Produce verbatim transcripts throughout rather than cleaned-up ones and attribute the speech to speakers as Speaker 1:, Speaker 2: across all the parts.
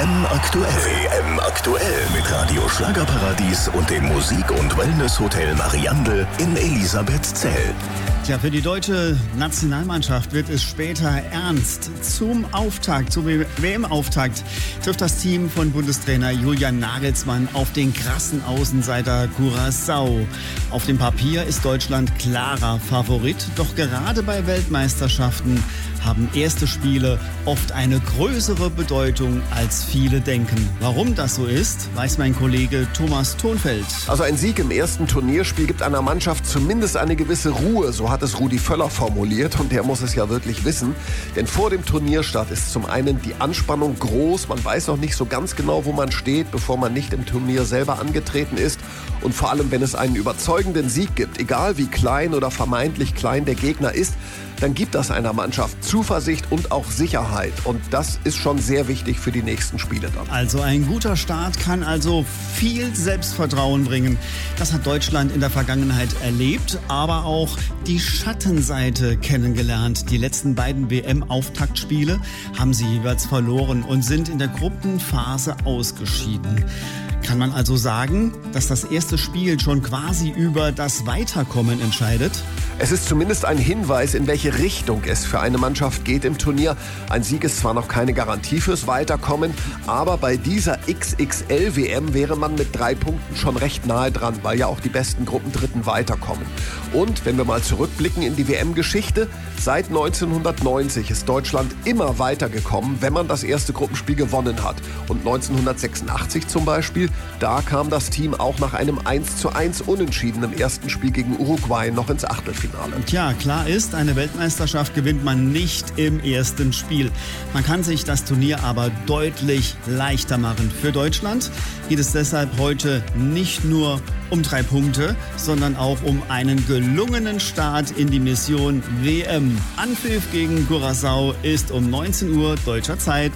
Speaker 1: M aktuell. W M aktuell mit Radio Schlagerparadies und dem Musik- und Wellness-Hotel Mariandel in Elisabethzell.
Speaker 2: Tja, für die deutsche Nationalmannschaft wird es später ernst. Zum Auftakt, zum W M-Auftakt trifft das Team von Bundestrainer Julian Nagelsmann auf den krassen Außenseiter Curaçao. Auf dem Papier ist Deutschland klarer Favorit, doch gerade bei Weltmeisterschaften haben erste Spiele oft eine größere Bedeutung, als viele denken. Warum das so ist, weiß mein Kollege Thomas Thonfeld.
Speaker 3: Also ein Sieg im ersten Turnierspiel gibt einer Mannschaft zumindest eine gewisse Ruhe, so hat es Rudi Völler formuliert, und der muss es ja wirklich wissen. Denn vor dem Turnierstart ist zum einen die Anspannung groß, man weiß noch nicht so ganz genau, wo man steht, bevor man nicht im Turnier selber angetreten ist. Und vor allem, wenn es einen überzeugenden Sieg gibt, egal wie klein oder vermeintlich klein der Gegner ist, dann gibt das einer Mannschaft Zuversicht und auch Sicherheit. Und das ist schon sehr wichtig für die nächsten Spiele dann.
Speaker 2: Also ein guter Start kann also viel Selbstvertrauen bringen. Das hat Deutschland in der Vergangenheit erlebt, aber auch die Schattenseite kennengelernt. Die letzten beiden W M-Auftaktspiele haben sie jeweils verloren und sind in der Gruppenphase ausgeschieden. Kann man also sagen, dass das erste Spiel schon quasi über das Weiterkommen entscheidet?
Speaker 3: Es ist zumindest ein Hinweis, in welche Richtung es für eine Mannschaft geht im Turnier. Ein Sieg ist zwar noch keine Garantie fürs Weiterkommen, aber bei dieser X X L-W M wäre man mit drei Punkten schon recht nahe dran, weil ja auch die besten Gruppendritten weiterkommen. Und wenn wir mal zurückblicken in die W M-Geschichte, seit neunzehnhundertneunzig ist Deutschland immer weitergekommen, wenn man das erste Gruppenspiel gewonnen hat. Und neunzehnhundertsechsundachtzig zum Beispiel, da kam das Team auch nach einem eins zu eins Unentschieden im ersten Spiel gegen Uruguay noch ins Achtelfinale.
Speaker 2: Tja, klar ist, eine Weltmeisterschaft gewinnt man nicht im ersten Spiel. Man kann sich das Turnier aber deutlich leichter machen. Für Deutschland geht es deshalb heute nicht nur um drei Punkte, sondern auch um einen gelungenen Start in die Mission W M. Anpfiff gegen Curaçao ist um neunzehn Uhr deutscher Zeit.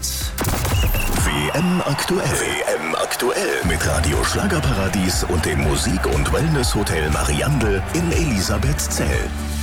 Speaker 1: W M aktuell. W M aktuell mit Radio Schlagerparadies und dem Musik- und Wellness-Hotel Mariandel in Elisabethzell.